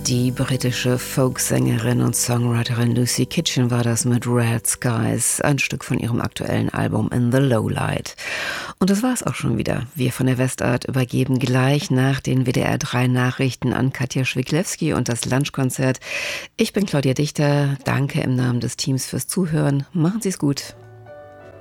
Die britische Folksängerin und Songwriterin Lucy Kitchen war das mit Red Skies, ein Stück von ihrem aktuellen Album In the Lowlight. Und das war's auch schon wieder. Wir von der Westart übergeben gleich nach den WDR 3 Nachrichten an Katja Schwiglewski und das Lunchkonzert. Ich bin Claudia Dichter. Danke im Namen des Teams fürs Zuhören. Machen Sie's gut.